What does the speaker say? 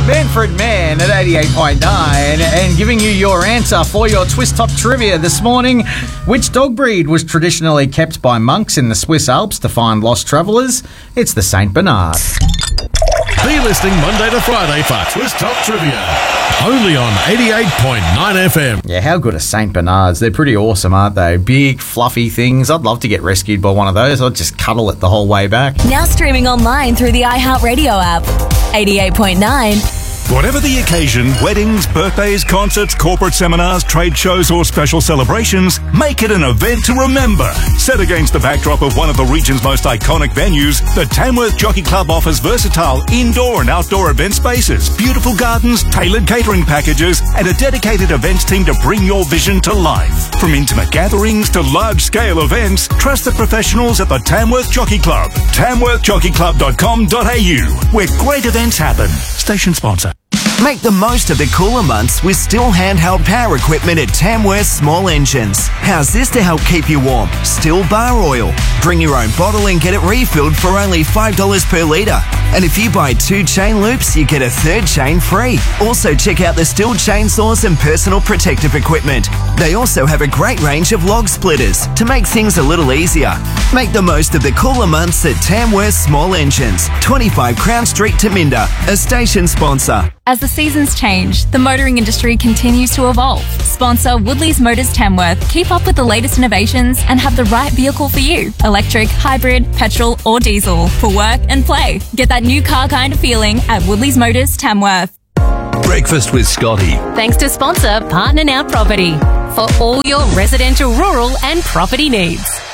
Manfred Mann at 88.9 and giving you your answer for your Twist Top trivia this morning. Which dog breed was traditionally kept by monks in the Swiss Alps to find lost travellers? It's the Saint Bernard. Be listening Monday to Friday for Twist Top Trivia. Only on 88.9 FM. Yeah, how good are Saint Bernards? They're pretty awesome, aren't they? Big, fluffy things. I'd love to get rescued by one of those. I'd just cuddle it the whole way back. Now streaming online through the iHeartRadio app. 88.9. Whatever the occasion, weddings, birthdays, concerts, corporate seminars, trade shows or special celebrations, make it an event to remember. Set against the backdrop of one of the region's most iconic venues, the Tamworth Jockey Club offers versatile indoor and outdoor event spaces, beautiful gardens, tailored catering packages, and a dedicated events team to bring your vision to life. From intimate gatherings to large-scale events, trust the professionals at the Tamworth Jockey Club. TamworthJockeyClub.com.au, where great events happen. Station sponsor. Make the most of the cooler months with still handheld power equipment at Tamworth Small Engines. How's this to help keep you warm? Still bar oil. Bring your own bottle and get it refilled for only $5 per litre. And if you buy 2 chain loops, you get a 3rd chain free. Also check out the Stihl chainsaws and personal protective equipment. They also have a great range of log splitters to make things a little easier. Make the most of the cooler months at Tamworth Small Engines, 25 Crown Street, Taminda, a station sponsor. As the seasons change, the motoring industry continues to evolve. Sponsor Woodley's Motors Tamworth. Keep up with the latest innovations and have the right vehicle for you. Electric, hybrid, petrol or diesel for work and play. Get that new car kind of feeling at Woodley's Motors Tamworth. Breakfast with Scotty. Thanks to sponsor Partner Now Property for all your residential, rural and property needs.